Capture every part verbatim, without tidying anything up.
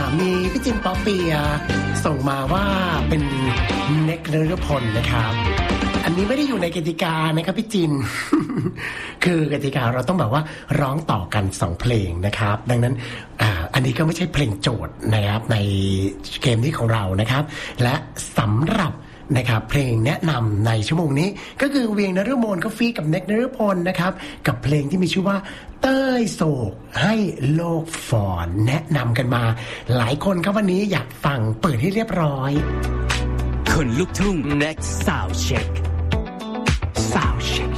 มีพี่จินป๊อปเปียส่งมาว่าเป็นเน็กนฤพลนะครับอันนี้ไม่ได้อยู่ในกติกานะครับพี่จิน คือกติกาเราต้องแบบว่าร้องต่อกันสองเพลงนะครับดังนั้นอ่าอันนี้ก็ไม่ใช่เพลงโจทย์นะครับในเกมนี้ของเรานะครับและสำหรับนะครับเพลงแนะนำในชั่วโมงนี้ก็คือเวียงนฤมลก็ฟีกับเน็กนฤพลนะครับกับเพลงที่มีชื่อว่าเต้ยโศกให้โลกฟอนแนะนำกันมาหลายคนครับวันนี้อยากฟังเปิดให้เรียบร้อยคนลูกทุ่ง Next Sound Check Sound Check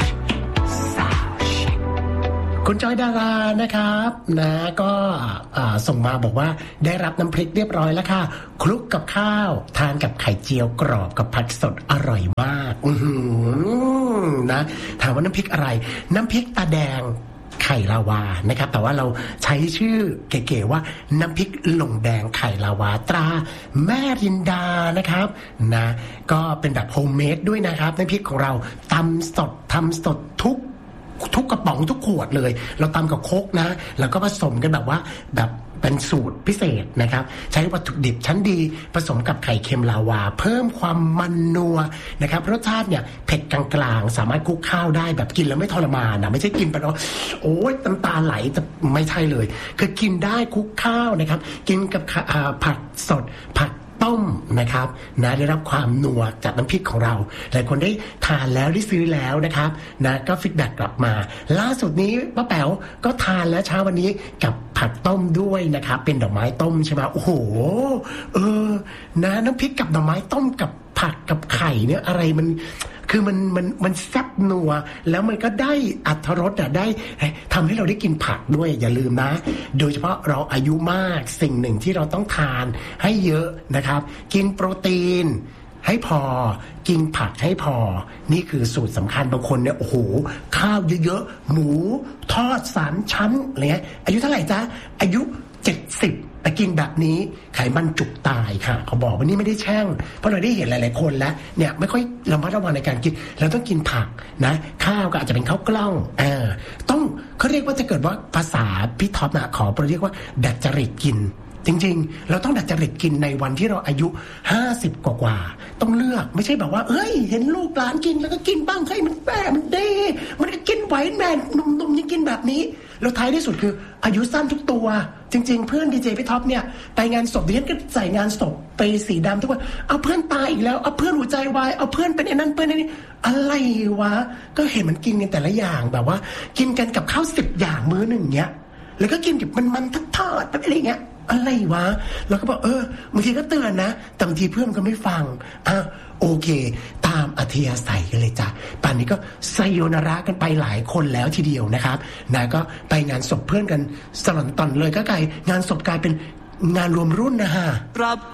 Sound Check คุณจอยดารานะครับนะก็ส่งมาบอกว่าได้รับน้ำพริกเรียบร้อยแล้วค่ะคลุกกับข้าวทานกับไข่เจียวกรอบกับผักสดอร่อยมากอื้อหือนะถามว่าน้ำพริกอะไรน้ำพริกตาแดงไข่ลาวานะครับแต่ว่าเราใช้ชื่อเก๋ๆว่าน้ำพริกหลงแดงไข่ลาวาตราแม่รินดานะครับนะก็เป็นแบบโฮมเมดด้วยนะครับน้ำพริกของเราตำสดทำสดทุกทุกกระป๋องทุกขวดเลยเราตำกับโคกนะแล้วก็ผสมกันแบบว่าแบบเป็นสูตรพิเศษนะครับใช้วัตถุดิบชั้นดีผสมกับไข่เค็มลาวาเพิ่มความมันนัวนะครับรสชาติเนี่ยเผ็ดกลางๆสามารถคลุกข้าวได้แบบกินแล้วไม่ทรมานนะไม่ใช่กินไปแล้วโอ๊ยน้ำตาไหลจะไม่ใช่เลยคือกินได้คลุกข้าวนะครับกินกับผักสดผักต้มนะครับนะได้รับความนัวจากน้ำพริกของเราหลายคนได้ทานแล้วได้ซื้อแล้วนะครับนะก็ฟีดแบ็กกลับมาล่าสุดนี้ป้าแป๋วก็ทานแล้วเช้าวันนี้กับผักต้มด้วยนะครับเป็นดอกไม้ต้มใช่ไหมโอ้โหเออนะน้ำพริกกับดอกไม้ต้มกับผักกับไข่เนี่ยอะไรมันคือมันมันมันแซ่บนัวแล้วมันก็ได้อรรถรสอ่ะได้ทำให้เราได้กินผักด้วยอย่าลืมนะโดยเฉพาะเราอายุมากสิ่งหนึ่งที่เราต้องทานให้เยอะนะครับกินโปรตีนให้พอกินผักให้พอนี่คือสูตรสำคัญบางคนเนี่ยโอ้โหข้าวเยอะๆหมูทอดสามชั้นอะไรเงี้ยอายุเท่าไหร่จ๊ะอายุเจ็ดสิบแต่กินแบบนี้ไขมันจุกตายค่ะเขาบอกว่านี่ไม่ได้แช่งเพราะเราได้เห็นหลายๆคนแล้วเนี่ยไม่ค่อยระมัดระวังในการกินเราต้องกินผักนะข้าวก็อาจจะเป็นข้าวกล้องเออต้องเขาเรียกว่าจะเกิดว่าภาษาพี่ท็อปนะขอเรียกว่าดัดจริตกินจริงๆเราต้องดัดจริตกินในวันที่เราอายุห้าสิบกว่าๆต้องเลือกไม่ใช่แบบว่าเฮ้ยเห็นลูกหลานกินแล้วก็กินบ้างเฮ้ยมันแปลมันดีมันก็กินไหวแม่หนุ่มๆยังกินแบบนี้แล้วท้ายที่สุดคืออายุสั้นทุกตัวจริงๆเพื่อนดีเจพี่ท็อปเนี่ยไปงานศพดิฉันก็ใส่งานศพไปสีดำทุกวันเอาเพื่อนตายอีกแล้วเอาเพื่อนหัวใจวายเอาเพื่อนเป็นไอ้นั่นเพื่อนไอ้นี่อะไรวะก็เห็นมันกินกันแต่ละอย่างแบบว่ากินกันกับข้าวสิบอย่างมื้อหนึ่งเงี้ยแล้วก็กินกับมันมันทอดๆแบบอะไรเงี้ยอะไรวะแล้วก็บอกเออบางทีก็เตือนนะแต่บางทีเพื่อนก็ไม่ฟังอ่ะโอเคตามอัธยาศัยกันเลยจ้ะป่านนี้ก็ไซโยนาระกันไปหลายคนแล้วทีเดียวนะครับนะก็ไปงานศพเพื่อนกันสลันตอนเลยก็กลายงานศพกลายเป็นงานรวมรุ่นนะฮะ